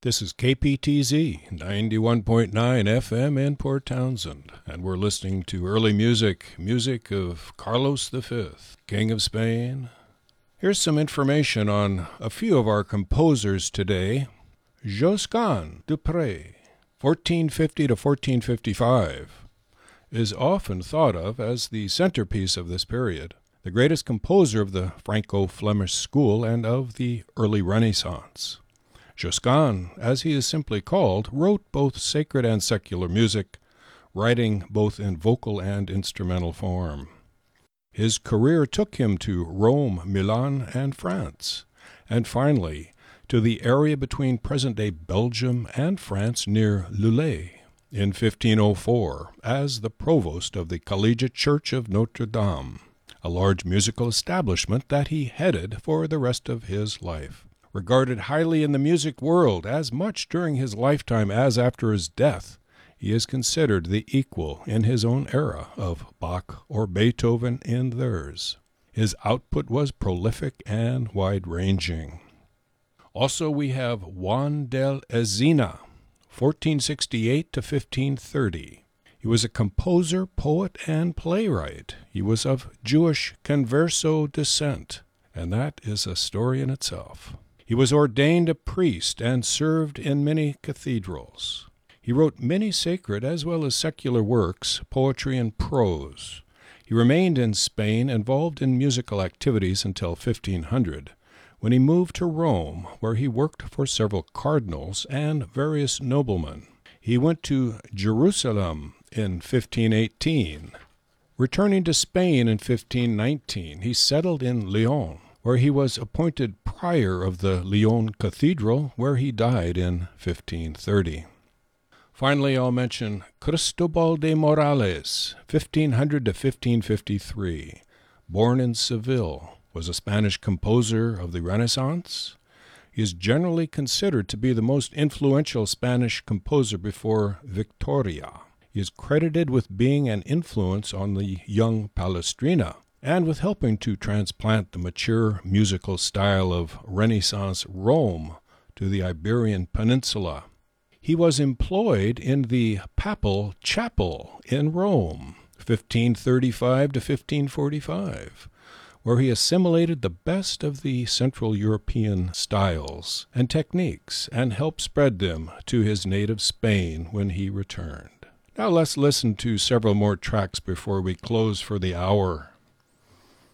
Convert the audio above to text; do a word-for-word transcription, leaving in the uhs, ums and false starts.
This is K P T Z ninety-one point nine F M in Port Townsend, and we're listening to early music, music of Carlos the Fifth, King of Spain. Here's some information on a few of our composers today. Josquin du Pré, fourteen fifty to fourteen fifty-five, is often thought of as the centerpiece of this period, the greatest composer of the Franco-Flemish school and of the early Renaissance. Josquin, as he is simply called, wrote both sacred and secular music, writing both in vocal and instrumental form. His career took him to Rome, Milan, and France, and finally to the area between present-day Belgium and France near Lully in fifteen oh four as the provost of the Collegiate Church of Notre Dame, a large musical establishment that he headed for the rest of his life. Regarded highly in the music world as much during his lifetime as after his death, he is considered the equal in his own era of Bach or Beethoven in theirs. His output was prolific and wide-ranging. Also, we have Juan del Encina, fourteen sixty-eight to fifteen thirty. He was a composer, poet, and playwright. He was of Jewish Converso descent, and that is a story in itself. He was ordained a priest and served in many cathedrals. He wrote many sacred as well as secular works, poetry and prose. He remained in Spain, involved in musical activities until fifteen hundred, when he moved to Rome, where he worked for several cardinals and various noblemen. He went to Jerusalem in fifteen eighteen. Returning to Spain in fifteen nineteen, he settled in Lyon, where he was appointed prior of the Lyon Cathedral, where he died in fifteen thirty. Finally, I'll mention Cristobal de Morales, fifteen hundred to fifteen fifty-three. Born in Seville, was a Spanish composer of the Renaissance. He is generally considered to be the most influential Spanish composer before Victoria. He is credited with being an influence on the young Palestrina, and with helping to transplant the mature musical style of Renaissance Rome to the Iberian Peninsula. He was employed in the Papal Chapel in Rome, fifteen thirty-five to fifteen forty-five, where he assimilated the best of the Central European styles and techniques and helped spread them to his native Spain when he returned. Now let's listen to several more tracks before we close for the hour.